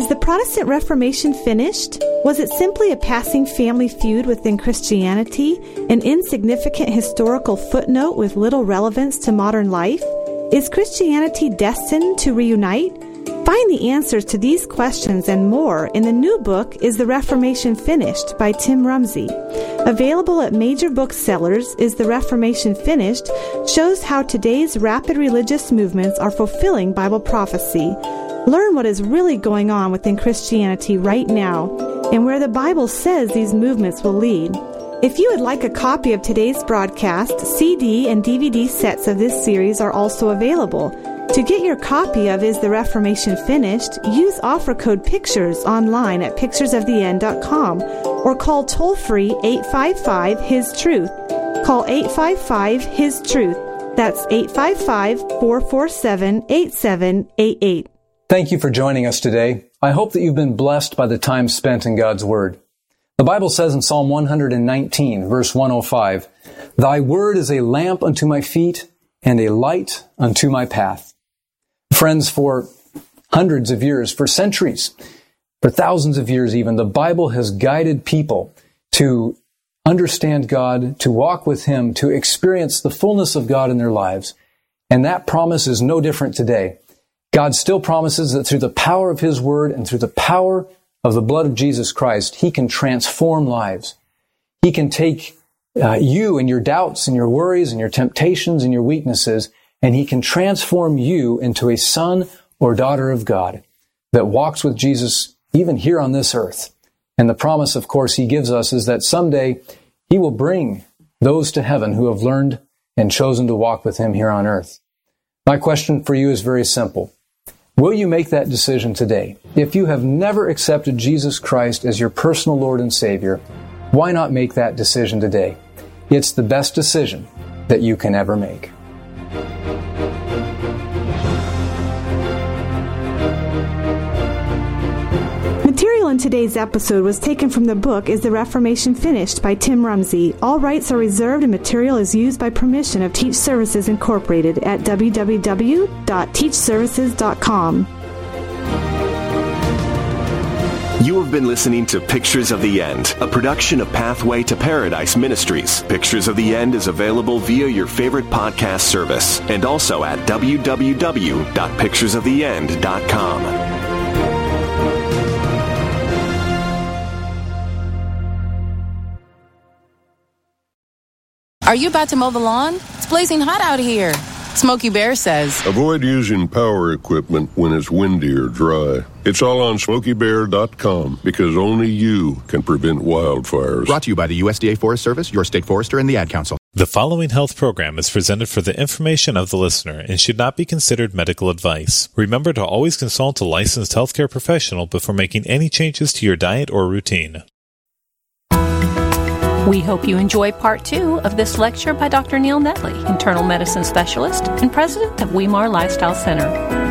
Is the Protestant Reformation finished? Was it simply a passing family feud within Christianity, an insignificant historical footnote with little relevance to modern life? Is Christianity destined to reunite? Find the answers to these questions and more in the new book, Is the Reformation Finished? By Tim Rumsey. Available at major booksellers, Is the Reformation Finished? Shows how today's rapid religious movements are fulfilling Bible prophecy. Learn what is really going on within Christianity right now and where the Bible says these movements will lead. If you would like a copy of today's broadcast, CD and DVD sets of this series are also available. To get your copy of Is the Reformation Finished, use offer code PICTURES online at picturesoftheend.com or call toll-free 855-HIS-TRUTH. Call 855-HIS-TRUTH. That's 855-447-8788. Thank you for joining us today. I hope that you've been blessed by the time spent in God's Word. The Bible says in Psalm 119, verse 105, "Thy word is a lamp unto my feet and a light unto my path." Friends, for hundreds of years, for centuries, for thousands of years even, the Bible has guided people to understand God, to walk with Him, to experience the fullness of God in their lives. And that promise is no different today. God still promises that through the power of His Word and through the power of the blood of Jesus Christ, He can transform lives. He can take you and your doubts and your worries and your temptations and your weaknesses, and He can transform you into a son or daughter of God that walks with Jesus even here on this earth. And the promise, of course, He gives us is that someday He will bring those to heaven who have learned and chosen to walk with Him here on earth. My question for you is very simple. Will you make that decision today? If you have never accepted Jesus Christ as your personal Lord and Savior, why not make that decision today? It's the best decision that you can ever make. Material in today's episode was taken from the book Is the Reformation Finished? By Tim Rumsey. All rights are reserved and material is used by permission of Teach Services Incorporated at www.teachservices.com. You have been listening to Pictures of the End, a production of Pathway to Paradise Ministries. Pictures of the End is available via your favorite podcast service and also at www.picturesoftheend.com. Are you about to mow the lawn? It's blazing hot out here. Smokey Bear says, avoid using power equipment when it's windy or dry. It's all on SmokeyBear.com because only you can prevent wildfires. Brought to you by the USDA Forest Service, your state forester, and the Ad Council. The following health program is presented for the information of the listener and should not be considered medical advice. Remember to always consult a licensed healthcare professional before making any changes to your diet or routine. We hope you enjoy part 2 of this lecture by Dr. Neil Netley, internal medicine specialist and president of Weimar Lifestyle Center.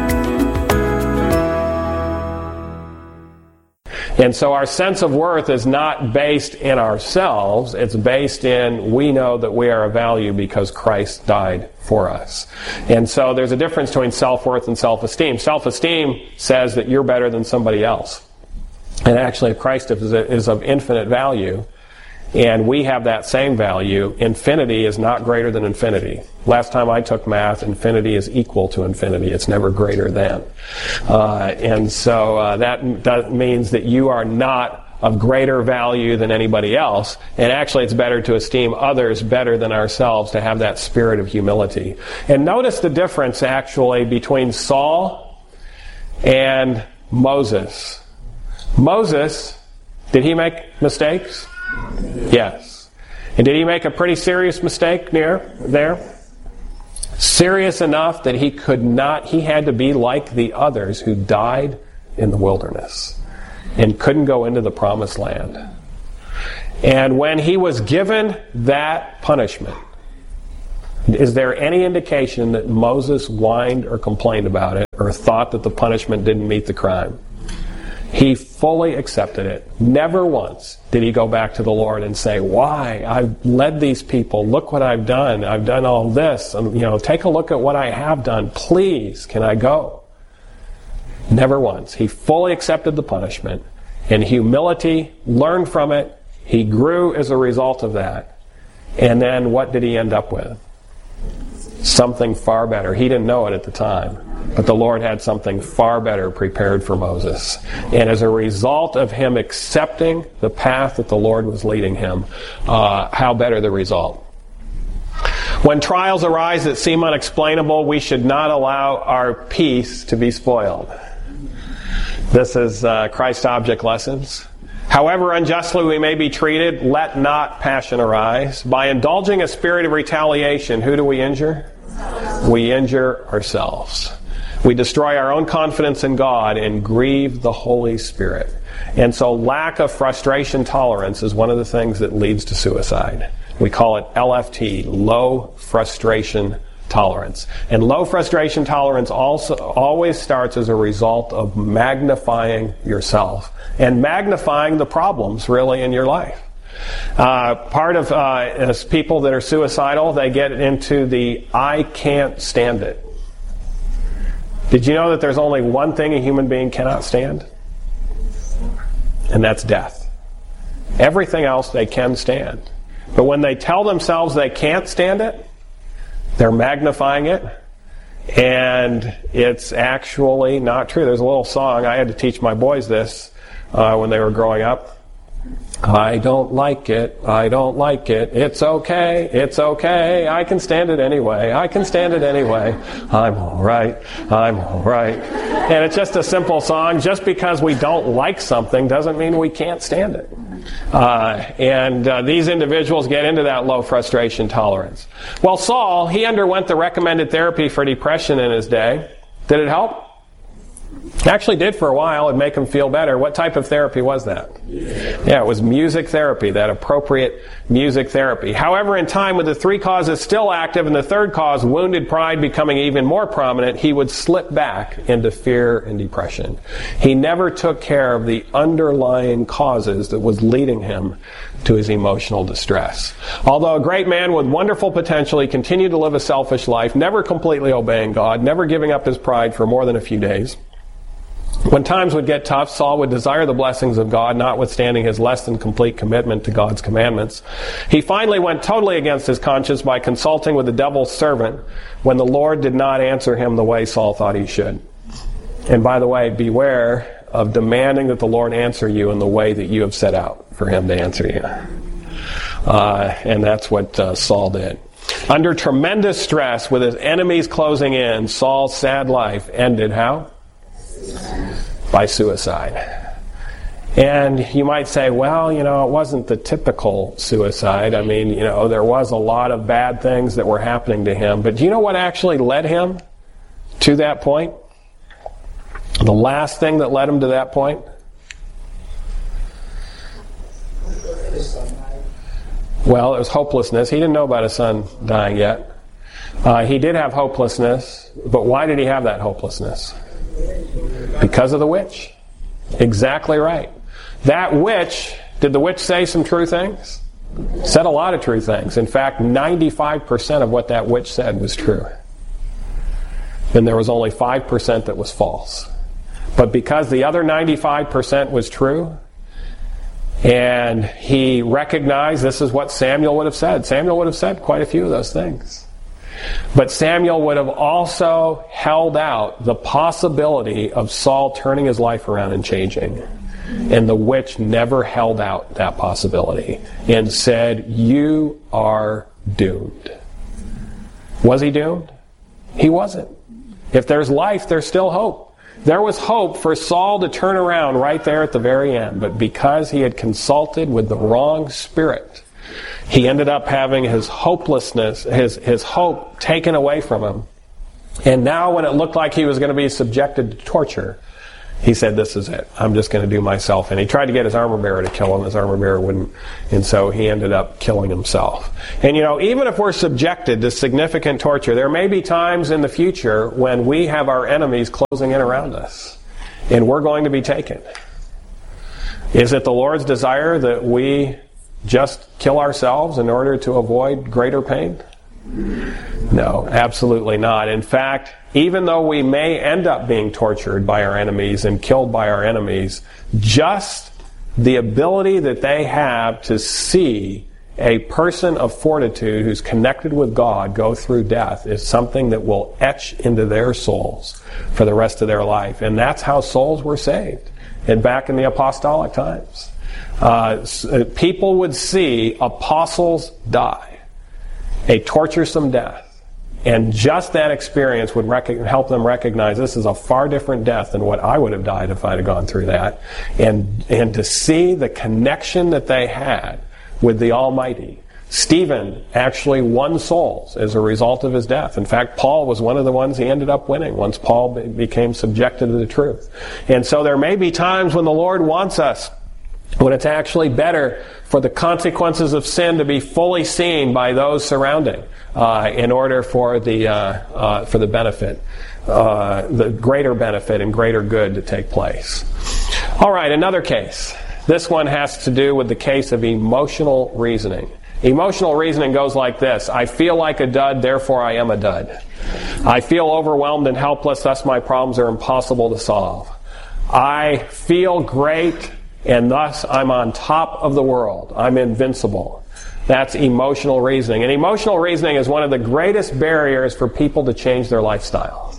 And so our sense of worth is not based in ourselves. It's based in we know that we are of value because Christ died for us. And so there's a difference between self-worth and self-esteem. Self-esteem says that you're better than somebody else. And actually, if Christ is of infinite value, and we have that same value, infinity is not greater than infinity. Last time I took math, infinity is equal to infinity. It's never greater than. And so that means that you are not of greater value than anybody else. And actually, it's better to esteem others better than ourselves, to have that spirit of humility. And notice the difference, actually, between Saul and Moses. Moses, did he make mistakes? Yes. And did he make a pretty serious mistake there? Serious enough that he had to be like the others who died in the wilderness and couldn't go into the promised land. And when he was given that punishment, is there any indication that Moses whined or complained about it or thought that the punishment didn't meet the crime? He fully accepted it. Never once did he go back to the Lord and say, why? I've led these people. Look what I've done. I've done all this. Take a look at what I have done. Please, can I go? Never once. He fully accepted the punishment. In humility, learned from it. He grew as a result of that. And then what did he end up with? Something far better. He didn't know it at the time, but the Lord had something far better prepared for Moses. And as a result of him accepting the path that the Lord was leading him, how better the result? When trials arise that seem unexplainable, we should not allow our peace to be spoiled. This is Christ Object Lessons. However unjustly we may be treated, let not passion arise. By indulging a spirit of retaliation, who do we injure? We injure ourselves. We destroy our own confidence in God and grieve the Holy Spirit. And so lack of frustration tolerance is one of the things that leads to suicide. We call it LFT, low frustration tolerance. And low frustration tolerance also always starts as a result of magnifying yourself and magnifying the problems really in your life. Part of as people that are suicidal, they get into the I can't stand it. Did you know that there's only one thing a human being cannot stand? And that's death. Everything else they can stand. But when they tell themselves they can't stand it, they're magnifying it, and it's actually not true. There's a little song, I had to teach my boys this when they were growing up. I don't like it, I don't like it, it's okay, I can stand it anyway, I can stand it anyway, I'm alright. And it's just a simple song. Just because we don't like something doesn't mean we can't stand it. These individuals get into that low frustration tolerance. Well, Saul, he underwent the recommended therapy for depression in his day. Did it help? Actually did for a while. It'd make him feel better. What type of therapy was that? Yeah, it was music therapy, that appropriate music therapy. However, in time, with the three causes still active and the third cause, wounded pride, becoming even more prominent, he would slip back into fear and depression. He never took care of the underlying causes that was leading him to his emotional distress. Although a great man with wonderful potential, he continued to live a selfish life, never completely obeying God, never giving up his pride for more than a few days. When times would get tough, Saul would desire the blessings of God, notwithstanding his less than complete commitment to God's commandments. He finally went totally against his conscience by consulting with the devil's servant when the Lord did not answer him the way Saul thought he should. And by the way, beware of demanding that the Lord answer you in the way that you have set out for him to answer you. And that's what Saul did. Under tremendous stress, with his enemies closing in, Saul's sad life ended how? By suicide. And you might say, well, it wasn't the typical suicide. I mean, there was a lot of bad things that were happening to him. But do you know what actually led him to that point? The last thing that led him to that point? Well, it was hopelessness. He didn't know about his son dying yet. He did have hopelessness, but why did he have that hopelessness? Because of the witch. Exactly right. That witch, did the witch say some true things? Said a lot of true things. In fact, 95% of what that witch said was true. And there was only 5% that was false. But because the other 95% was true, and he recognized this is what Samuel would have said. Samuel would have said quite a few of those things. But Samuel would have also held out the possibility of Saul turning his life around and changing. And the witch never held out that possibility and said, you are doomed. Was he doomed? He wasn't. If there's life, there's still hope. There was hope for Saul to turn around right there at the very end. But because he had consulted with the wrong spirit, he ended up having his hopelessness, his hope taken away from him. And now when it looked like he was going to be subjected to torture, he said, this is it. I'm just going to do myself. And he tried to get his armor bearer to kill him. His armor bearer wouldn't. And so he ended up killing himself. And even if we're subjected to significant torture, there may be times in the future when we have our enemies closing in around us. And we're going to be taken. Is it the Lord's desire that we just kill ourselves in order to avoid greater pain? No, absolutely not. In fact, even though we may end up being tortured by our enemies and killed by our enemies, just the ability that they have to see a person of fortitude who's connected with God go through death is something that will etch into their souls for the rest of their life. And that's how souls were saved. And back in the apostolic times, people would see apostles die a torturesome death. And just that experience would help them recognize this is a far different death than what I would have died if I'd have gone through that. And to see the connection that they had with the Almighty. Stephen actually won souls as a result of his death. In fact, Paul was one of the ones he ended up winning once Paul became subjected to the truth. And so there may be times when the Lord wants us, when it's actually better for the consequences of sin to be fully seen by those surrounding, in order for the benefit, the greater benefit and greater good to take place. All right, another case. This one has to do with the case of emotional reasoning. Emotional reasoning goes like this: I feel like a dud, therefore I am a dud. I feel overwhelmed and helpless, thus my problems are impossible to solve. I feel great, and thus I'm on top of the world. I'm invincible. That's emotional reasoning. And emotional reasoning is one of the greatest barriers for people to change their lifestyles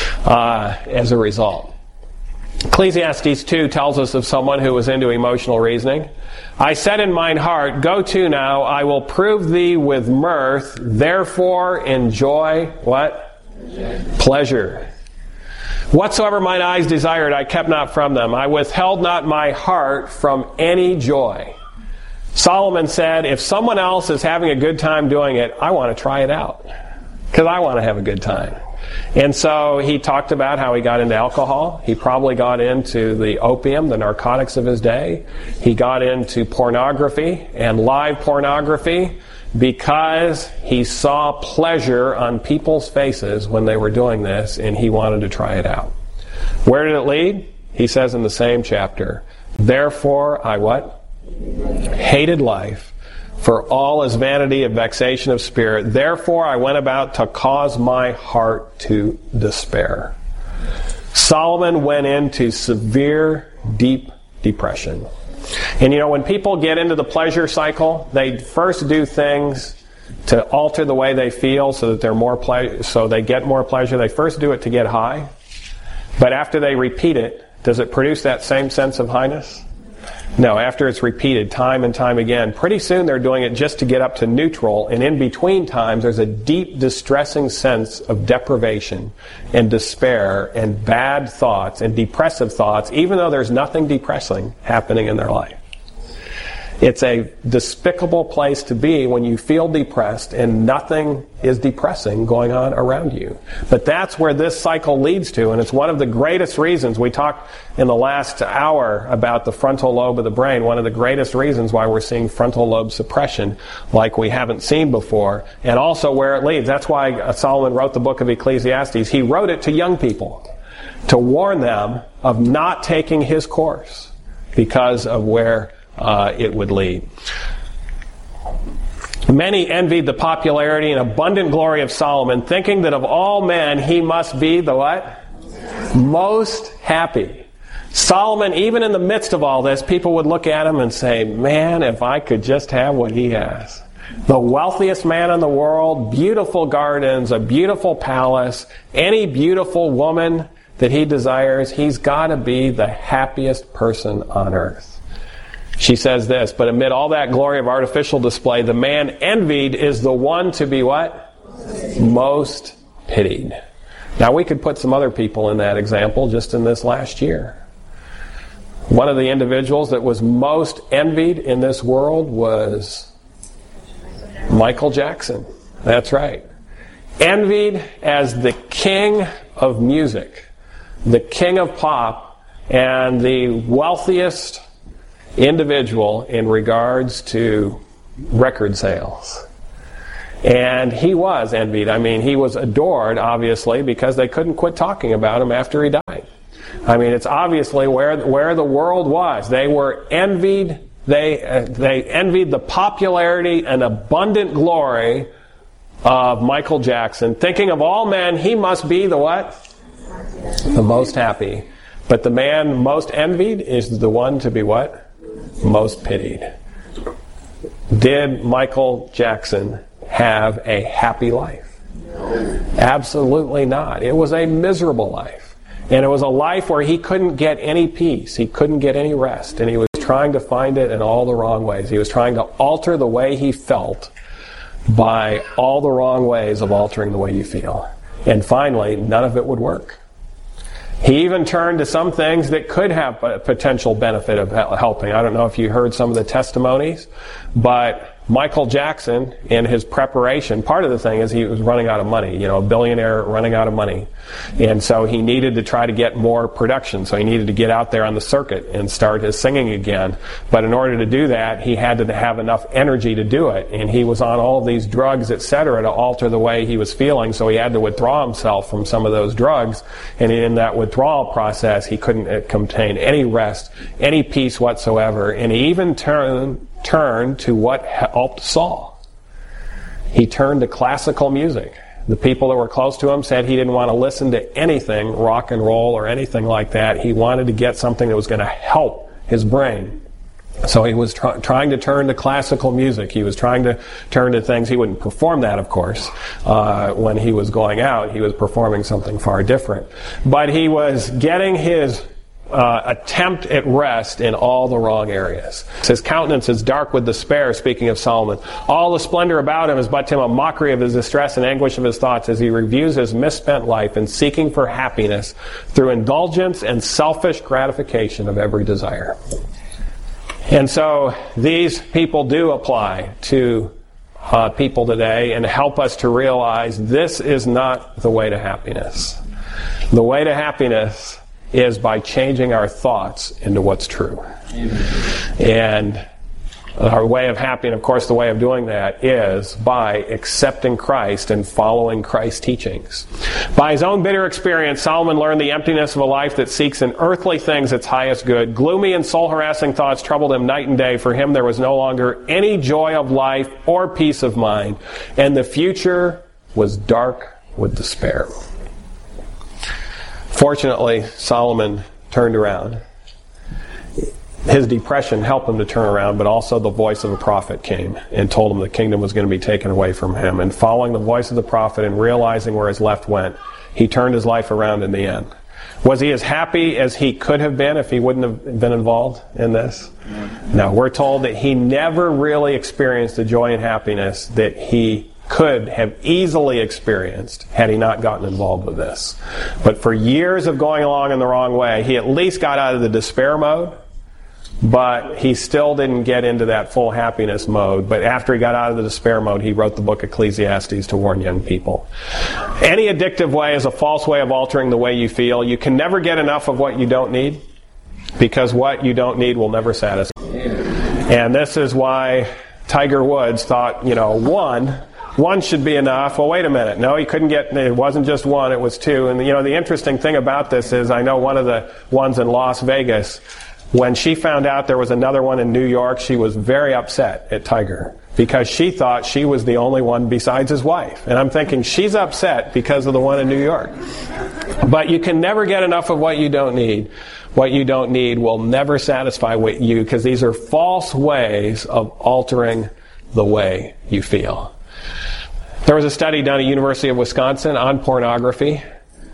as a result. Ecclesiastes 2 tells us of someone who was into emotional reasoning. I said in mine heart, go to now, I will prove thee with mirth, therefore enjoy what? Pleasure. Whatsoever mine eyes desired, I kept not from them. I withheld not my heart from any joy. Solomon said, if someone else is having a good time doing it, I want to try it out. Because I want to have a good time. And so he talked about how he got into alcohol. He probably got into the opium, the narcotics of his day. He got into pornography and live pornography because he saw pleasure on people's faces when they were doing this, and he wanted to try it out. Where did it lead? He says in the same chapter, therefore I what? Hated life, for all is vanity and vexation of spirit. Therefore I went about to cause my heart to despair. Solomon went into severe, deep depression. And when people get into the pleasure cycle, they first do things to alter the way they feel so that they're so they get more pleasure. They first do it to get high. But after they repeat it, does it produce that same sense of highness? No, after it's repeated time and time again, pretty soon they're doing it just to get up to neutral, and in between times there's a deep, distressing sense of deprivation and despair and bad thoughts and depressive thoughts, even though there's nothing depressing happening in their life. It's a despicable place to be when you feel depressed and nothing is depressing going on around you. But that's where this cycle leads to, and it's one of the greatest reasons. We talked in the last hour about the frontal lobe of the brain, one of the greatest reasons why we're seeing frontal lobe suppression like we haven't seen before, and also where it leads. That's why Solomon wrote the book of Ecclesiastes. He wrote it to young people to warn them of not taking his course because of where it would lead. Many envied the popularity and abundant glory of Solomon, thinking that of all men he must be the what? Most happy. Solomon, even in the midst of all this, people would look at him and say, man, if I could just have what he has. The wealthiest man in the world, beautiful gardens, a beautiful palace, any beautiful woman that he desires, he's got to be the happiest person on earth. She says this, but amid all that glory of artificial display, the man envied is the one to be what? Most pitied. Now we could put some other people in that example just in this last year. One of the individuals that was most envied in this world was Michael Jackson. That's right. Envied as the king of music, the king of pop, and the wealthiest individual in regards to record sales. And he was envied. I mean, he was adored, obviously, because they couldn't quit talking about him after he died. I mean, it's obviously where the world was. They were envied. They envied the popularity and abundant glory of Michael Jackson, thinking of all men, he must be the what? The most happy. But the man most envied is the one to be what? Most pitied. Did Michael Jackson have a happy life? Absolutely not. It was a miserable life. And it was a life where he couldn't get any peace. He couldn't get any rest. And he was trying to find it in all the wrong ways. He was trying to alter the way he felt by all the wrong ways of altering the way you feel. And finally, none of it would work. He even turned to some things that could have a potential benefit of helping. I don't know if you heard some of the testimonies, but Michael Jackson, in his preparation, part of the thing is he was running out of money, a billionaire running out of money. And so he needed to try to get more production. So he needed to get out there on the circuit and start his singing again. But in order to do that, he had to have enough energy to do it. And he was on all of these drugs, etc., to alter the way he was feeling. So he had to withdraw himself from some of those drugs. And in that withdrawal process, he couldn't contain any rest, any peace whatsoever. And he even turned to what helped Saul. He turned to classical music. The people that were close to him said he didn't want to listen to anything rock and roll or anything like that. He wanted to get something that was going to help his brain. So he was trying to turn to classical music. He was trying to turn to things. He wouldn't perform that, of course. When he was going out, he was performing something far different. But he was getting his attempt at rest in all the wrong areas. His countenance is dark with despair, speaking of Solomon. All the splendor about him is but to him a mockery of his distress and anguish of his thoughts as he reviews his misspent life in seeking for happiness through indulgence and selfish gratification of every desire. And so these people do apply to people today and help us to realize this is not the way to happiness. The way to happiness is by changing our thoughts into what's true. And our way of happiness, of course, the way of doing that is by accepting Christ and following Christ's teachings. By his own bitter experience, Solomon learned the emptiness of a life that seeks in earthly things its highest good. Gloomy and soul-harassing thoughts troubled him night and day. For him there was no longer any joy of life or peace of mind, and the future was dark with despair. Fortunately, Solomon turned around. His depression helped him to turn around, but also the voice of a prophet came and told him the kingdom was going to be taken away from him. And following the voice of the prophet and realizing where his left went, he turned his life around in the end. Was he as happy as he could have been if he wouldn't have been involved in this? No, we're told that he never really experienced the joy and happiness that he could have easily experienced had he not gotten involved with this. But for years of going along in the wrong way, he at least got out of the despair mode, but he still didn't get into that full happiness mode. But after he got out of the despair mode, he wrote the book Ecclesiastes to warn young people. Any addictive way is a false way of altering the way you feel. You can never get enough of what you don't need, because what you don't need will never satisfy. And this is why Tiger Woods thought, one should be enough. Well, wait a minute. No, he couldn't get, it wasn't just one, it was two. And the interesting thing about this is I know one of the ones in Las Vegas, when she found out there was another one in New York, she was very upset at Tiger because she thought she was the only one besides his wife. And I'm thinking she's upset because of the one in New York. But you can never get enough of what you don't need. What you don't need will never satisfy you, because these are false ways of altering the way you feel. There was a study done at University of Wisconsin on pornography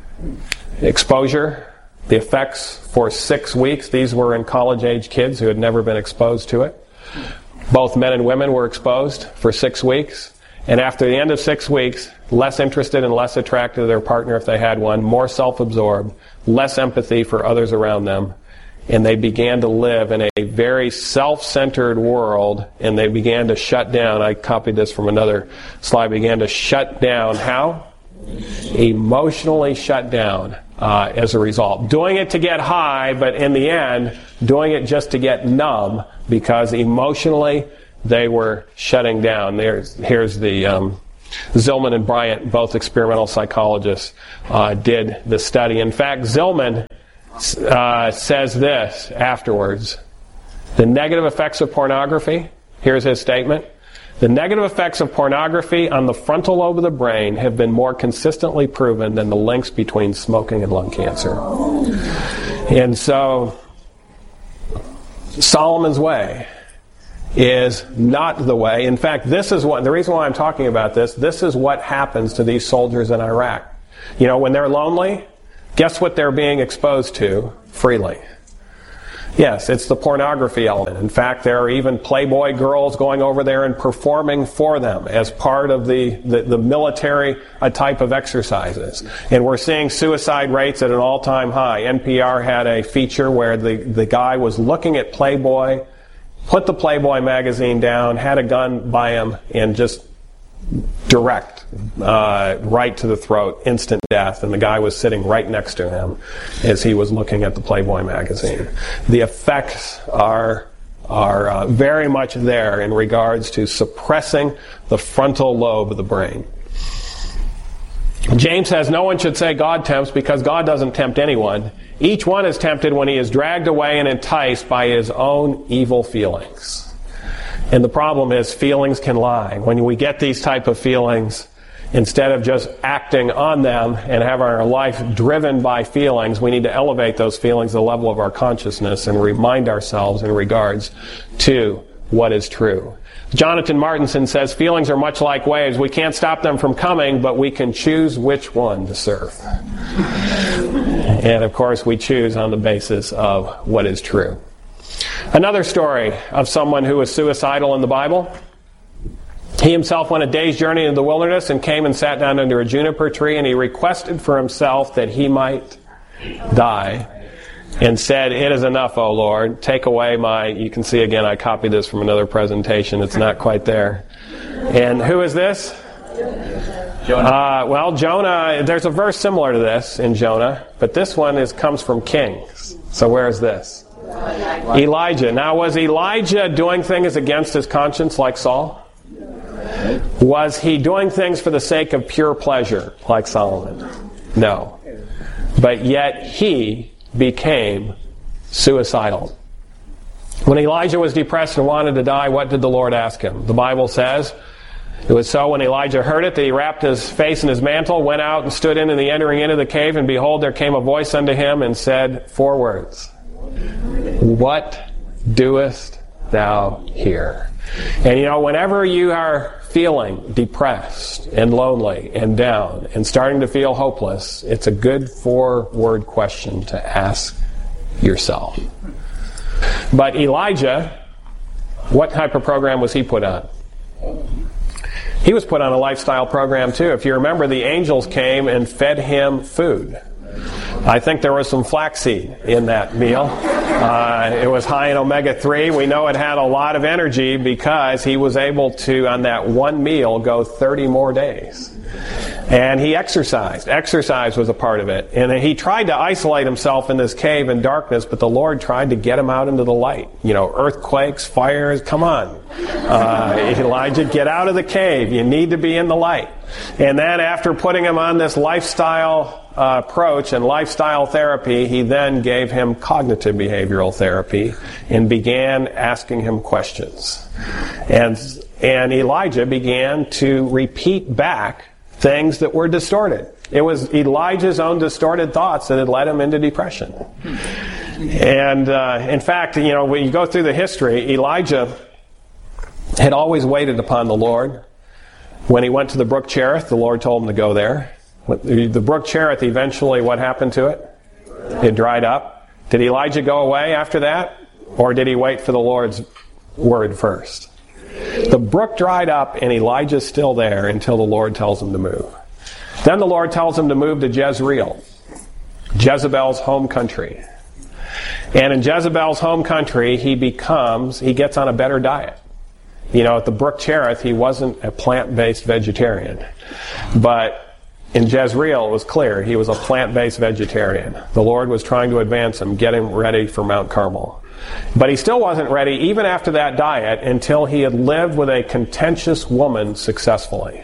exposure, the effects for 6 weeks. These were in college-age kids who had never been exposed to it. Both men and women were exposed for 6 weeks. And after the end of 6 weeks, less interested and less attracted to their partner if they had one, more self-absorbed, less empathy for others around them. And they began to live in a very self-centered world, and they began to shut down. I copied this from another slide. Began to shut down. How? Emotionally shut down as a result. Doing it to get high, but in the end, doing it just to get numb, because emotionally they were shutting down. Here's the Zillman and Bryant, both experimental psychologists, did the study. In fact, Zillman says this afterwards. The negative effects of pornography, here's his statement. The negative effects of pornography on the frontal lobe of the brain have been more consistently proven than the links between smoking and lung cancer. And so, Solomon's way is not the way. In fact, this is what, the reason why I'm talking about this is what happens to these soldiers in Iraq. You know, when they're lonely, guess what they're being exposed to freely? Yes, it's the pornography element. In fact, there are even Playboy girls going over there and performing for them as part of the military type of exercises. And we're seeing suicide rates at an all-time high. NPR had a feature where the guy was looking at Playboy, put the Playboy magazine down, had a gun by him, and just direct, right to the throat, instant death, and the guy was sitting right next to him as he was looking at the Playboy magazine. The effects are very much there in regards to suppressing the frontal lobe of the brain. James says no one should say God tempts, because God doesn't tempt anyone. Each one is tempted when he is dragged away and enticed by his own evil feelings. And the problem is feelings can lie. When we get these type of feelings, instead of just acting on them and having our life driven by feelings, we need to elevate those feelings to the level of our consciousness and remind ourselves in regards to what is true. Jonathan Martinson says feelings are much like waves. We can't stop them from coming, but we can choose which one to surf. And of course we choose on the basis of what is true. Another story of someone who was suicidal in the Bible. He himself went a day's journey into the wilderness and came and sat down under a juniper tree, and he requested for himself that he might die and said, "It is enough, O Lord. Take away my..." You can see again, I copied this from another presentation. It's not quite there. And who is this? Jonah. Jonah, there's a verse similar to this in Jonah, but this one comes from Kings. So where is this? Elijah. Now, was Elijah doing things against his conscience like Saul? Was he doing things for the sake of pure pleasure like Solomon? No. But yet he became suicidal. When Elijah was depressed and wanted to die, what did the Lord ask him? The Bible says, it was so when Elijah heard it that he wrapped his face in his mantle, went out and stood in the entering into the cave, and behold, there came a voice unto him and said 4 words. What doest thou here? And you know, whenever you are feeling depressed and lonely and down and starting to feel hopeless, it's a good 4-word question to ask yourself. But Elijah, what type of program was he put on? He was put on a lifestyle program too. If you remember, the angels came and fed him food. I think there was some flaxseed in that meal. It was high in omega-3. We know it had a lot of energy because he was able to, on that one meal, go 30 more days. And he exercised. Exercise was a part of it. And he tried to isolate himself in this cave in darkness, but the Lord tried to get him out into the light. You know, earthquakes, fires, come on. Elijah, get out of the cave. You need to be in the light. And then after putting him on this lifestyle approach and lifestyle therapy, he then gave him cognitive behavioral therapy and began asking him questions. And Elijah began to repeat back things that were distorted. It was Elijah's own distorted thoughts that had led him into depression. And in fact, you know, when you go through the history, Elijah had always waited upon the Lord. When he went to the brook Cherith, the Lord told him to go there. The brook Cherith, eventually, what happened to it? It dried up. Did Elijah go away after that? Or did he wait for the Lord's word first? The brook dried up and Elijah's still there until the Lord tells him to move. Then the Lord tells him to move to Jezreel, Jezebel's home country. And in Jezebel's home country, he gets on a better diet. You know, at the brook Cherith, he wasn't a plant-based vegetarian. But in Jezreel, it was clear he was a plant-based vegetarian. The Lord was trying to advance him, get him ready for Mount Carmel. But he still wasn't ready, even after that diet, until he had lived with a contentious woman successfully.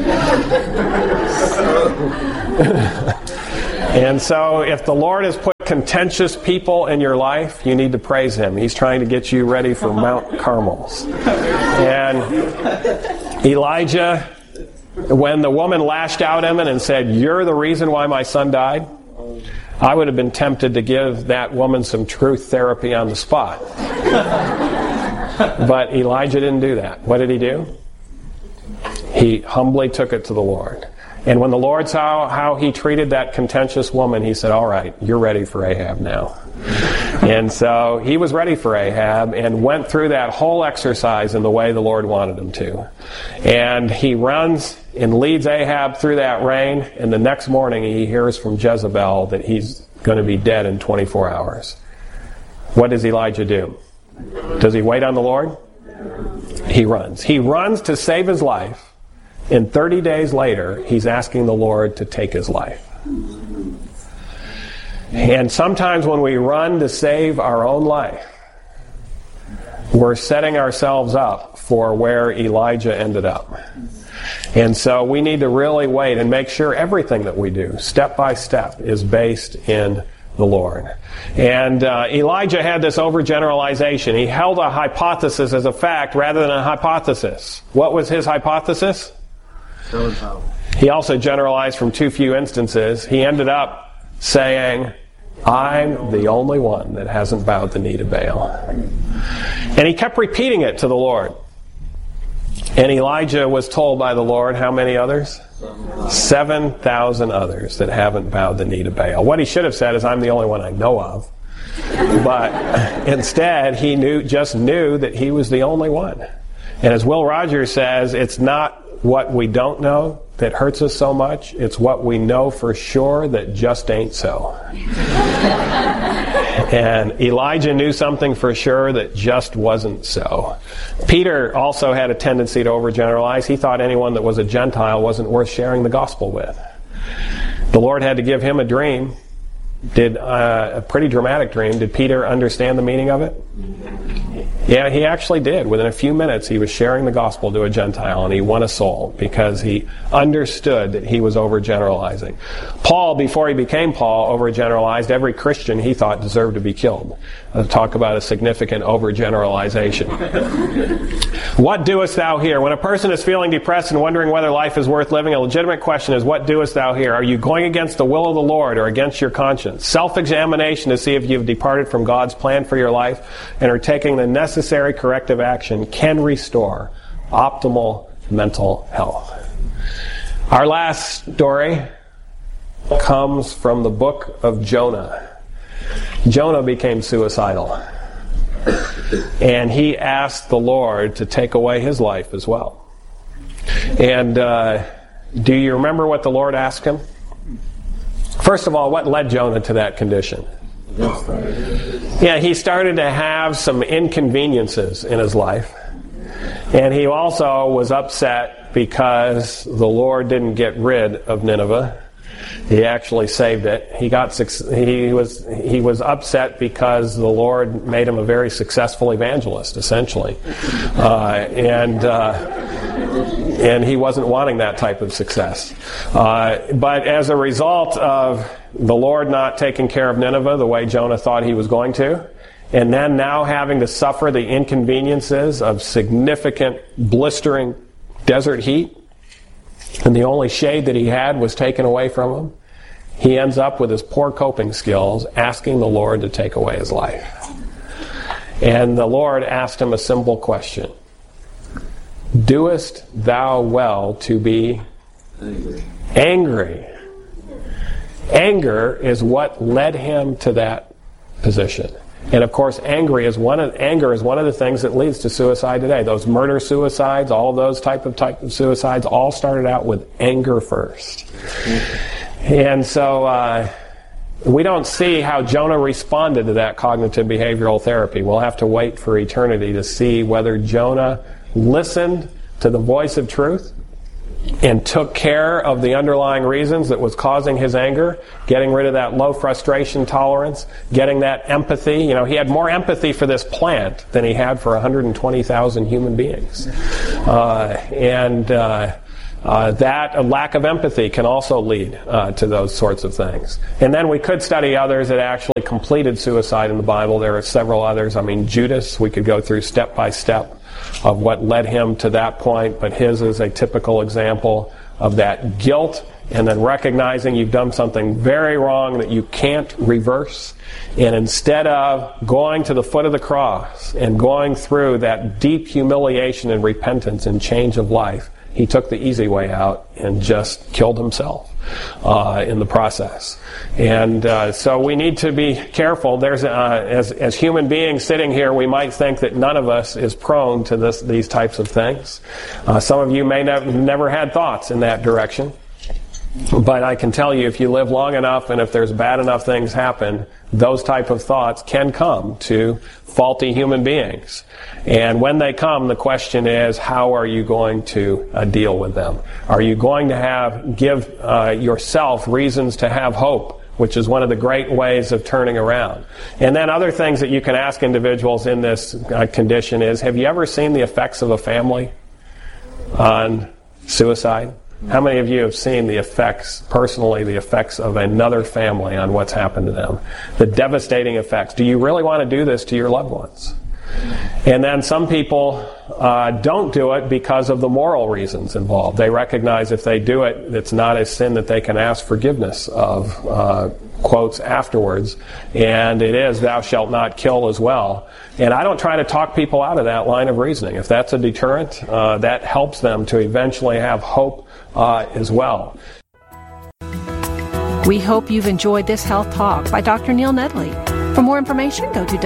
And so, if the Lord has put contentious people in your life, you need to praise him. He's trying to get you ready for Mount Carmels. And Elijah, when the woman lashed out at him and said, "You're the reason why my son died," I would have been tempted to give that woman some truth therapy on the spot. But Elijah didn't do that. What did he do? He humbly took it to the Lord. And when the Lord saw how he treated that contentious woman, he said, "All right, you're ready for Ahab now." And so he was ready for Ahab and went through that whole exercise in the way the Lord wanted him to. And he runs and leads Ahab through that rain, and the next morning he hears from Jezebel that he's going to be dead in 24 hours. What does Elijah do? Does he wait on the Lord? He runs. He runs to save his life, and 30 days later he's asking the Lord to take his life. And sometimes when we run to save our own life, we're setting ourselves up for where Elijah ended up. And so we need to really wait and make sure everything that we do, step by step, is based in the Lord. And Elijah had this overgeneralization. He held a hypothesis as a fact rather than a hypothesis. What was his hypothesis? He also generalized from too few instances. He ended up saying, "I'm the only one that hasn't bowed the knee to Baal." And he kept repeating it to the Lord. And Elijah was told by the Lord how many others? 7,000 others that haven't bowed the knee to Baal. What he should have said is, "I'm the only one I know of." But instead, he just knew that he was the only one. And as Will Rogers says, it's not what we don't know that hurts us so much. It's what we know for sure that just ain't so. And Elijah knew something for sure that just wasn't so. Peter also had a tendency to overgeneralize. He thought anyone that was a Gentile wasn't worth sharing the gospel with. The Lord had to give him a dream. A pretty dramatic dream. Did Peter understand the meaning of it? Yeah, he actually did. Within a few minutes, he was sharing the gospel to a Gentile, and he won a soul because he understood that he was overgeneralizing. Paul, before he became Paul, overgeneralized. Every Christian he thought deserved to be killed. Talk about a significant overgeneralization. What doest thou here? When a person is feeling depressed and wondering whether life is worth living, a legitimate question is, what doest thou here? Are you going against the will of the Lord or against your conscience? Self-examination to see if you've departed from God's plan for your life and are taking the necessary corrective action can restore optimal mental health. Our last story comes from the book of Jonah. Jonah became suicidal. And he asked the Lord to take away his life as well. And do you remember what the Lord asked him? First of all, what led Jonah to that condition? Yeah, he started to have some inconveniences in his life. And he also was upset because the Lord didn't get rid of Nineveh. He actually saved it. He was upset because the Lord made him a very successful evangelist, essentially, and he wasn't wanting that type of success. But as a result of the Lord not taking care of Nineveh the way Jonah thought he was going to, and then now having to suffer the inconveniences of significant, blistering desert heat, and the only shade that he had was taken away from him, he ends up with his poor coping skills asking the Lord to take away his life. And the Lord asked him a simple question. Doest thou well to be angry? Anger is what led him to that position. And of course, anger is one of the things that leads to suicide today. Those murder suicides, all of those type of suicides, all started out with anger first. And so we don't see how Jonah responded to that cognitive behavioral therapy. We'll have to wait for eternity to see whether Jonah listened to the voice of truth and took care of the underlying reasons that was causing his anger, getting rid of that low frustration tolerance, getting that empathy. You know, he had more empathy for this plant than he had for 120,000 human beings. That lack of empathy can also lead to those sorts of things. And then we could study others that actually completed suicide in the Bible. There are several others. I mean, Judas, we could go through step by step of what led him to that point, but his is a typical example of that guilt and then recognizing you've done something very wrong that you can't reverse. And instead of going to the foot of the cross and going through that deep humiliation and repentance and change of life, he took the easy way out and just killed himself in the process. And so we need to be careful. There's as human beings sitting here, we might think that none of us is prone to these types of things. Some of you may never had thoughts in that direction. But I can tell you, if you live long enough and if there's bad enough things happen, those type of thoughts can come to faulty human beings. And when they come, the question is, how are you going to deal with them? Are you going to give yourself reasons to have hope, which is one of the great ways of turning around? And then other things that you can ask individuals in this condition is, have you ever seen the effects of a family on suicide? How many of you have seen the effects of another family on what's happened to them? The devastating effects. Do you really want to do this to your loved ones? And then some people don't do it because of the moral reasons involved. They recognize if they do it, it's not a sin that they can ask forgiveness of, quotes afterwards. And it is, thou shalt not kill as well. And I don't try to talk people out of that line of reasoning. If that's a deterrent, that helps them to eventually have hope as well. We hope you've enjoyed this health talk by Dr. Neil Nedley. For more information, go to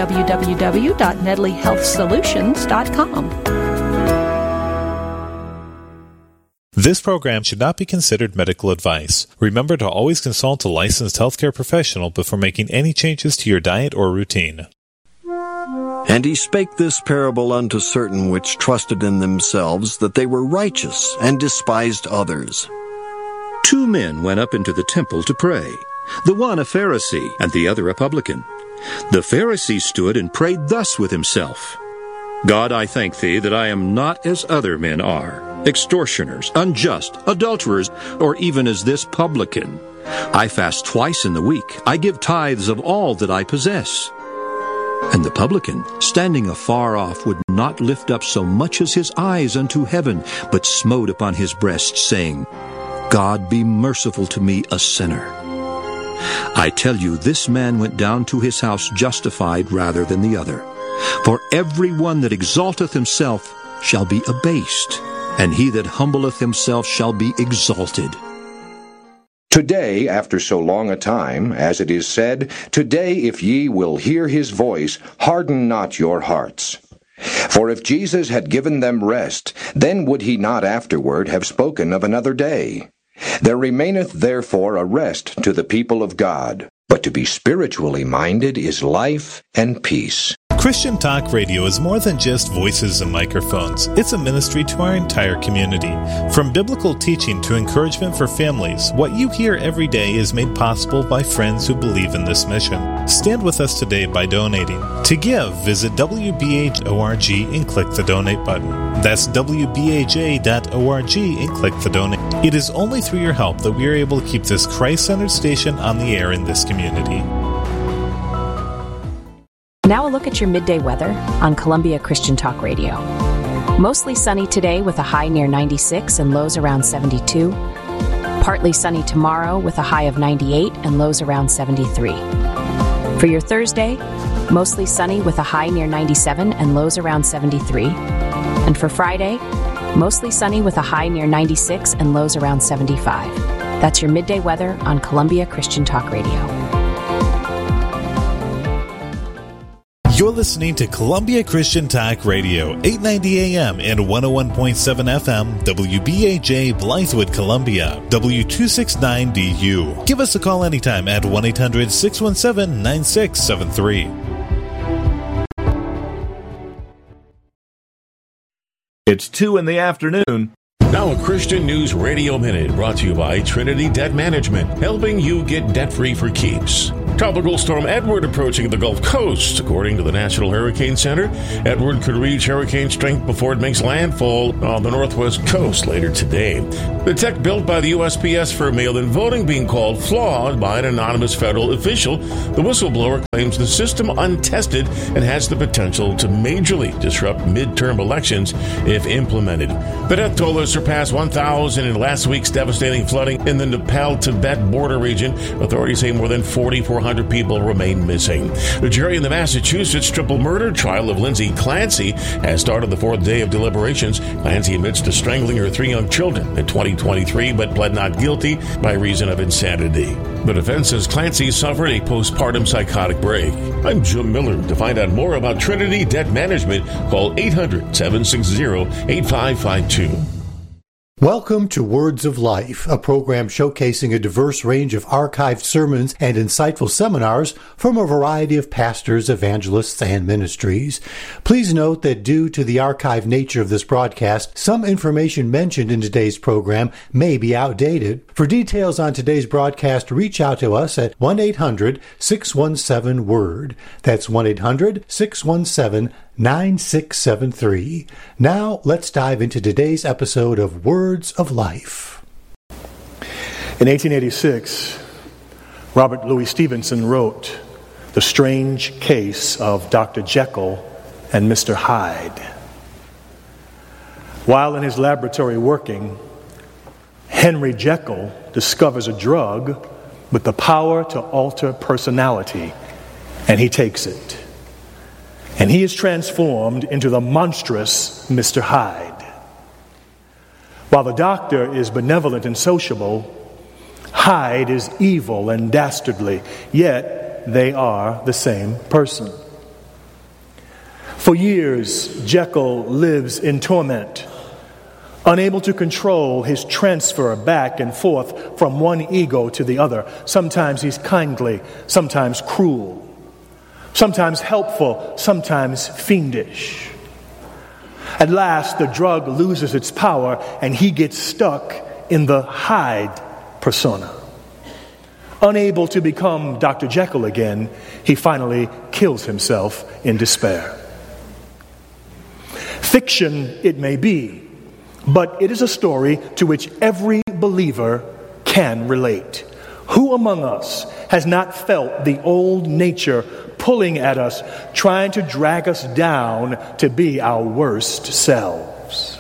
www.nedleyhealthsolutions.com. This program should not be considered medical advice. Remember to always consult a licensed healthcare professional before making any changes to your diet or routine. And he spake this parable unto certain which trusted in themselves that they were righteous, and despised others. 2 men went up into the temple to pray, the one a Pharisee, and the other a publican. The Pharisee stood and prayed thus with himself, God, I thank thee that I am not as other men are, extortioners, unjust, adulterers, or even as this publican. I fast twice in the week. I give tithes of all that I possess. And the publican, standing afar off, would not lift up so much as his eyes unto heaven, but smote upon his breast, saying, God, be merciful to me, a sinner. I tell you, this man went down to his house justified rather than the other. For every one that exalteth himself shall be abased, and he that humbleth himself shall be exalted. Today, after so long a time, as it is said, Today if ye will hear his voice, harden not your hearts. For if Jesus had given them rest, then would he not afterward have spoken of another day. There remaineth therefore a rest to the people of God, but to be spiritually minded is life and peace. Christian Talk Radio is more than just voices and microphones. It's a ministry to our entire community. From biblical teaching to encouragement for families, what you hear every day is made possible by friends who believe in this mission. Stand with us today by donating. To give, visit WBH.org and click the donate button. That's WBHA.org and click the donate. It is only through your help that we are able to keep this Christ-centered station on the air in this community. Now a look at your midday weather on Columbia Christian Talk Radio. Mostly sunny today with a high near 96 and lows around 72. Partly sunny tomorrow with a high of 98 and lows around 73. For your Thursday, mostly sunny with a high near 97 and lows around 73. And for Friday, mostly sunny with a high near 96 and lows around 75. That's your midday weather on Columbia Christian Talk Radio. You're listening to Columbia Christian Talk Radio, 890 AM and 101.7 FM, WBHA Blythewood, Columbia, W269DU. Give us a call anytime at 1-800-617-9673. It's 2 in the afternoon. Now a Christian News Radio Minute brought to you by Trinity Debt Management, helping you get debt-free for keeps. Tropical Storm Edward approaching the Gulf Coast. According to the National Hurricane Center, Edward could reach hurricane strength before it makes landfall on the northwest coast later today. The tech built by the USPS for mail-in voting being called flawed by an anonymous federal official. The whistleblower claims the system untested and has the potential to majorly disrupt midterm elections if implemented. The death toll has surpassed 1,000 in last week's devastating flooding in the Nepal-Tibet border region. Authorities say more than 4,400 people remain missing. The jury in the Massachusetts triple murder trial of Lindsay Clancy has started the fourth day of deliberations. Clancy admits to strangling her 3 young children in 2023, but pled not guilty by reason of insanity. The defense says Clancy suffered a postpartum psychotic break. I'm Jim Miller. To find out more about Trinity Debt Management, call 800-760-8552. Welcome to Words of Life, a program showcasing a diverse range of archived sermons and insightful seminars from a variety of pastors, evangelists, and ministries. Please note that due to the archived nature of this broadcast, some information mentioned in today's program may be outdated. For details on today's broadcast, reach out to us at 1-800-617-WORD. That's 1-800-617-9673. Now, let's dive into today's episode of Words of Life. In 1886, Robert Louis Stevenson wrote The Strange Case of Dr. Jekyll and Mr. Hyde. While in his laboratory working, Henry Jekyll discovers a drug with the power to alter personality, and he takes it. And he is transformed into the monstrous Mr. Hyde. While the doctor is benevolent and sociable, Hyde is evil and dastardly, yet they are the same person. For years, Jekyll lives in torment, unable to control his transfer back and forth from one ego to the other. Sometimes he's kindly, sometimes cruel, sometimes helpful, sometimes fiendish. At last, the drug loses its power and he gets stuck in the Hyde persona. Unable to become Dr. Jekyll again, he finally kills himself in despair. Fiction it may be, but it is a story to which every believer can relate. Who among us has not felt the old nature pulling at us, trying to drag us down to be our worst selves?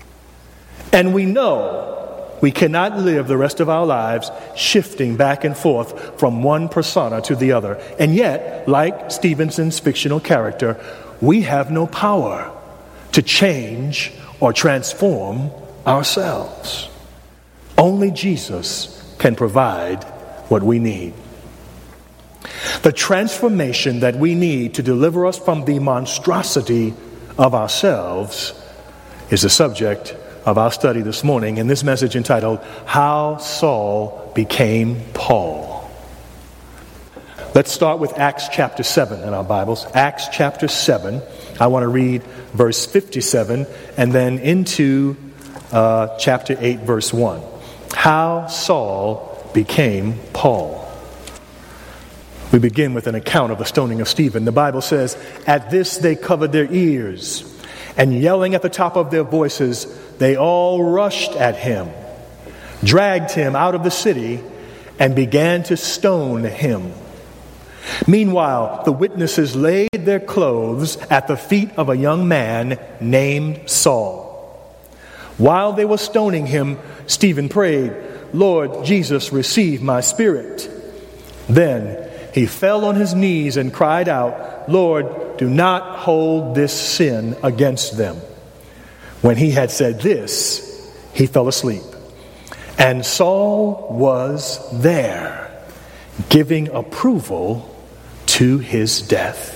And we know we cannot live the rest of our lives shifting back and forth from one persona to the other. And yet, like Stevenson's fictional character, we have no power to change or transform ourselves. Only Jesus can provide what we need. The transformation that we need to deliver us from the monstrosity of ourselves is the subject of our study this morning in this message entitled, How Saul Became Paul. Let's start with Acts chapter 7 in our Bibles. Acts chapter 7. I want to read verse 57 and then into chapter 8, verse 1. How Saul became Paul. We begin with an account of the stoning of Stephen. The Bible says, At this they covered their ears, and yelling at the top of their voices, they all rushed at him, dragged him out of the city, and began to stone him. Meanwhile, the witnesses laid their clothes at the feet of a young man named Saul. While they were stoning him, Stephen prayed, Lord Jesus, receive my spirit. Then he fell on his knees and cried out, Lord, do not hold this sin against them. When he had said this, he fell asleep. And Saul was there, giving approval to his death.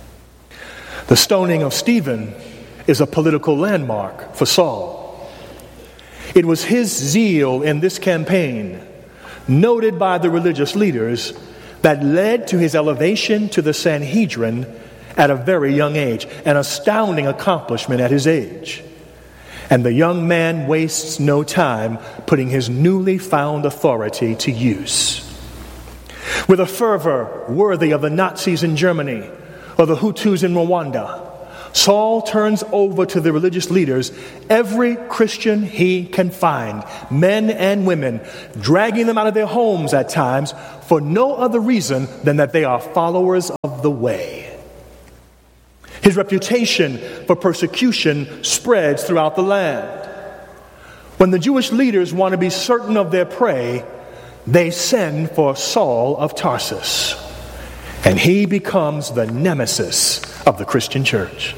The stoning of Stephen is a political landmark for Saul. It was his zeal in this campaign, noted by the religious leaders, that led to his elevation to the Sanhedrin at a very young age, an astounding accomplishment at his age. And the young man wastes no time putting his newly found authority to use. With a fervor worthy of the Nazis in Germany or the Hutus in Rwanda, Saul turns over to the religious leaders every Christian he can find, men and women, dragging them out of their homes at times for no other reason than that they are followers of the way. His reputation for persecution spreads throughout the land. When the Jewish leaders want to be certain of their prey, they send for Saul of Tarsus, and he becomes the nemesis of the Christian church.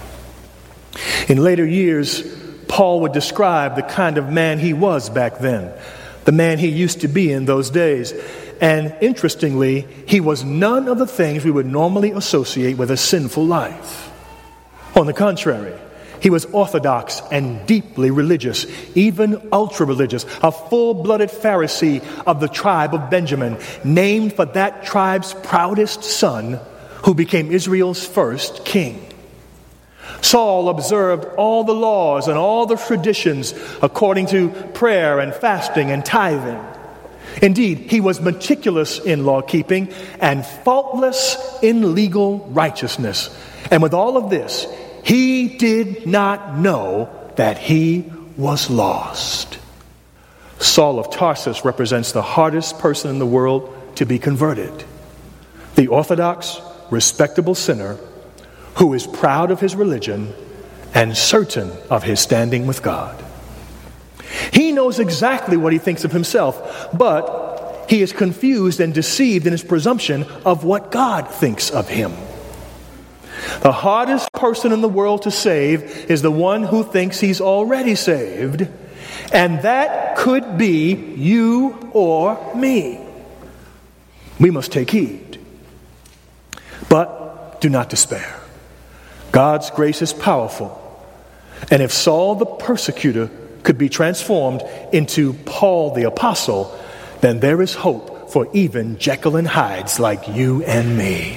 In later years, Paul would describe the kind of man he was back then, the man he used to be in those days. And interestingly, he was none of the things we would normally associate with a sinful life. On the contrary, he was orthodox and deeply religious, even ultra-religious, a full-blooded Pharisee of the tribe of Benjamin, named for that tribe's proudest son, who became Israel's first king. Saul observed all the laws and all the traditions according to prayer and fasting and tithing. Indeed, he was meticulous in law-keeping and faultless in legal righteousness. And with all of this, he did not know that he was lost. Saul of Tarsus represents the hardest person in the world to be converted. The orthodox, respectable sinner who is proud of his religion and certain of his standing with God. He knows exactly what he thinks of himself, but he is confused and deceived in his presumption of what God thinks of him. The hardest person in the world to save is the one who thinks he's already saved, and that could be you or me. We must take heed. But do not despair. God's grace is powerful. And if Saul the persecutor could be transformed into Paul the apostle, then there is hope for even Jekyll and Hydes like you and me.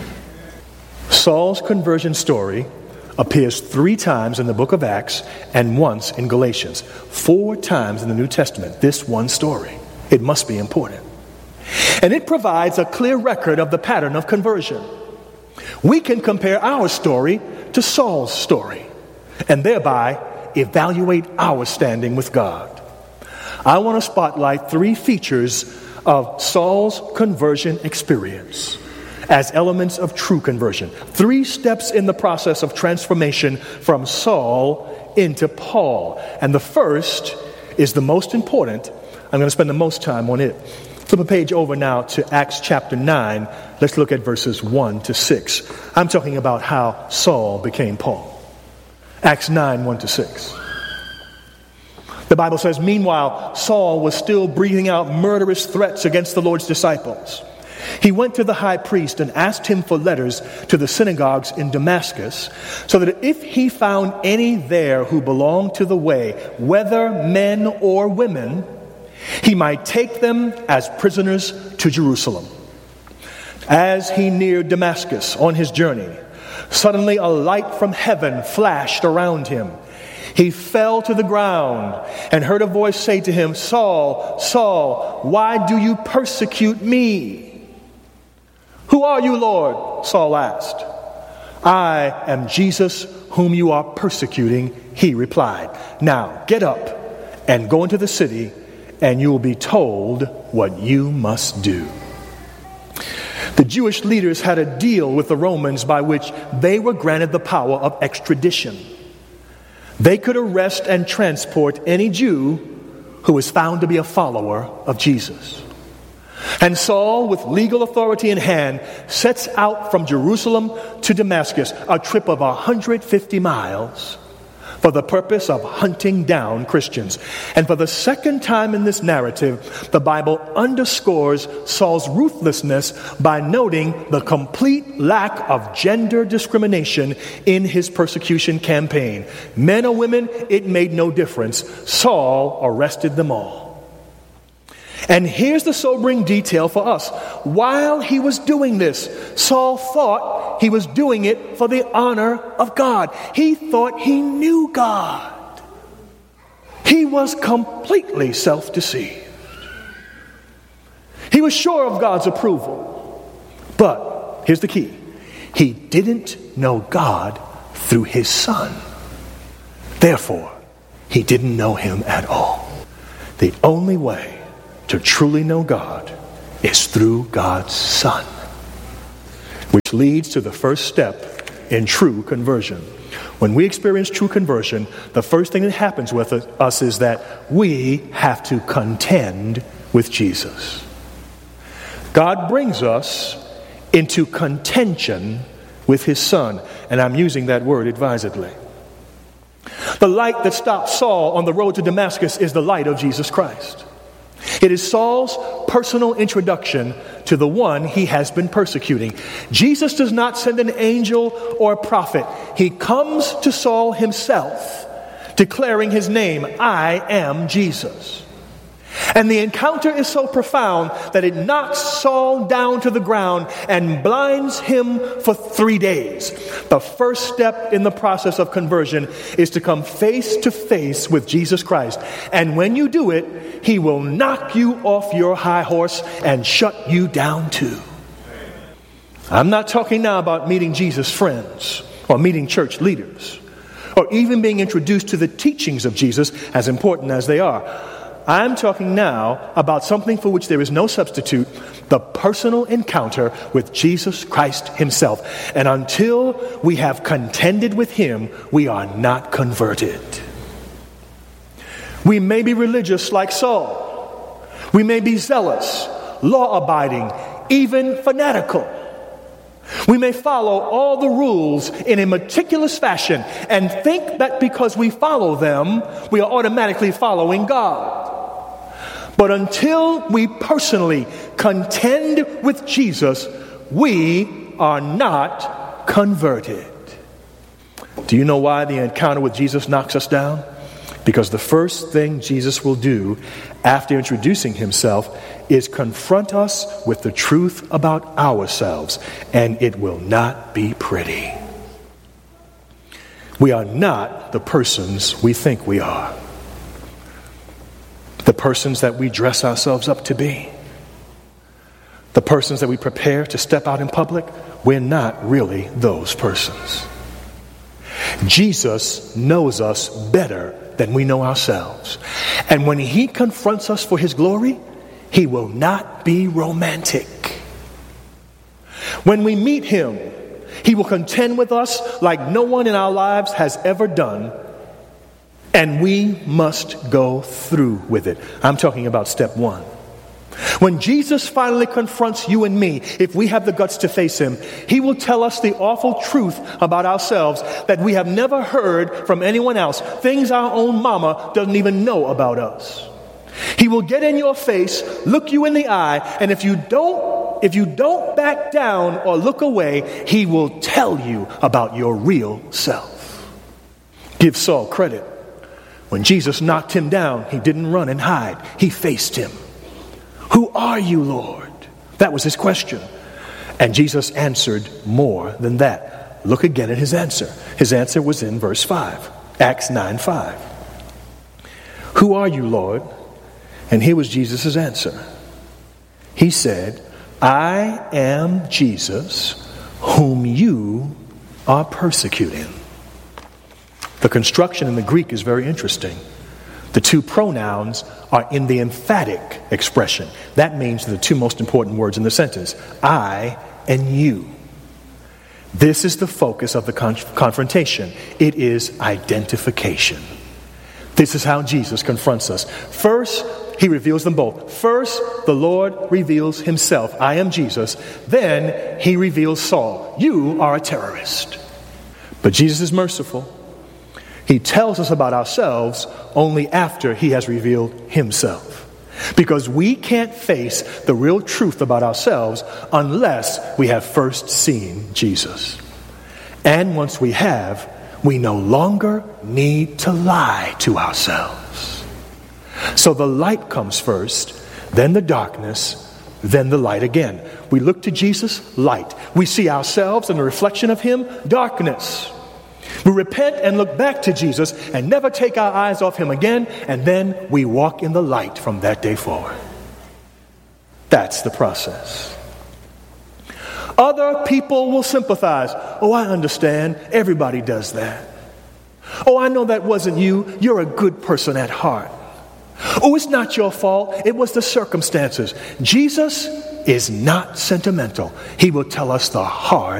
Saul's conversion story appears 3 times in the book of Acts and once in Galatians. 4 times in the New Testament, this one story. It must be important. And it provides a clear record of the pattern of conversion. We can compare our story to Saul's story and thereby evaluate our standing with God. I want to spotlight 3 features of Saul's conversion experience as elements of true conversion. 3 steps in the process of transformation from Saul into Paul. And the first is the most important. I'm going to spend the most time on it. Flip a page over now to Acts chapter 9. Let's look at verses 1 to 6. I'm talking about how Saul became Paul. Acts 9, 1 to 6. The Bible says, meanwhile, Saul was still breathing out murderous threats against the Lord's disciples. He went to the high priest and asked him for letters to the synagogues in Damascus, so that if he found any there who belonged to the way, whether men or women, he might take them as prisoners to Jerusalem. As he neared Damascus on his journey, suddenly a light from heaven flashed around him. He fell to the ground and heard a voice say to him, Saul, Saul, why do you persecute me? Who are you, Lord? Saul asked. I am Jesus whom you are persecuting, he replied. Now get up and go into the city, and you will be told what you must do. The Jewish leaders had a deal with the Romans by which they were granted the power of extradition. They could arrest and transport any Jew who was found to be a follower of Jesus. And Saul, with legal authority in hand, sets out from Jerusalem to Damascus, a trip of 150 miles, for the purpose of hunting down Christians. And for the second time in this narrative, the Bible underscores Saul's ruthlessness by noting the complete lack of gender discrimination in his persecution campaign. Men or women, it made no difference. Saul arrested them all. And here's the sobering detail for us. While he was doing this, Saul thought he was doing it for the honor of God. He thought he knew God. He was completely self-deceived. He was sure of God's approval. But here's the key. He didn't know God through his Son. Therefore, he didn't know him at all. The only way to truly know God is through God's Son, which leads to the first step in true conversion. When we experience true conversion, the first thing that happens with us is that we have to contend with Jesus. God brings us into contention with his Son, and I'm using that word advisedly. The light that stopped Saul on the road to Damascus is the light of Jesus Christ. It is Saul's personal introduction to the one he has been persecuting. Jesus does not send an angel or a prophet. He comes to Saul himself, declaring his name, I am Jesus. And the encounter is so profound that it knocks Saul down to the ground and blinds him for 3 days. The first step in the process of conversion is to come face to face with Jesus Christ. And when you do it, he will knock you off your high horse and shut you down too. I'm not talking now about meeting Jesus' friends or meeting church leaders or even being introduced to the teachings of Jesus, as important as they are. I'm talking now about something for which there is no substitute, the personal encounter with Jesus Christ himself. And until we have contended with him, we are not converted. We may be religious like Saul. We may be zealous, law-abiding, even fanatical. We may follow all the rules in a meticulous fashion and think that because we follow them, we are automatically following God. But until we personally contend with Jesus, we are not converted. Do you know why the encounter with Jesus knocks us down? Because the first thing Jesus will do after introducing himself is confront us with the truth about ourselves, and it will not be pretty. We are not the persons we think we are. The persons that we dress ourselves up to be. The persons that we prepare to step out in public, we're not really those persons. Jesus knows us better than we know ourselves. And when he confronts us for his glory, he will not be romantic. When we meet him, he will contend with us like no one in our lives has ever done. And we must go through with it. I'm talking about step one. When Jesus finally confronts you and me, if we have the guts to face him, he will tell us the awful truth about ourselves that we have never heard from anyone else, things our own mama doesn't even know about us. He will get in your face, look you in the eye, and if you don't back down or look away, he will tell you about your real self. Give Saul credit. When Jesus knocked him down, he didn't run and hide. He faced him. Who are you, Lord? That was his question. And Jesus answered more than that. Look again at his answer. His answer was in verse 5. Acts 9:5. Who are you, Lord? And here was Jesus' answer. He said, I am Jesus, whom you are persecuting. The construction in the Greek is very interesting. The two pronouns are in the emphatic expression. That means the two most important words in the sentence, I and you. This is the focus of the confrontation. It is identification. This is how Jesus confronts us. First, he reveals them both. First, the Lord reveals himself. I am Jesus. Then he reveals Saul. You are a terrorist. But Jesus is merciful. He tells us about ourselves only after he has revealed himself. Because we can't face the real truth about ourselves unless we have first seen Jesus. And once we have, we no longer need to lie to ourselves. So the light comes first, then the darkness, then the light again. We look to Jesus, light. We see ourselves in the reflection of him, darkness. We repent and look back to Jesus and never take our eyes off him again, and then we walk in the light from that day forward. That's the process. Other people will sympathize. Oh, I understand. Everybody does that. Oh, I know that wasn't you. You're a good person at heart. Oh, it's not your fault. It was the circumstances. Jesus is not sentimental. He will tell us the hard